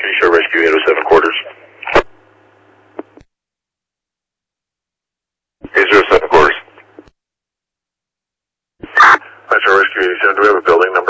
Can you show rescue 807 quarters? 807 quarters. Metro Rescue 87, do we have a building number?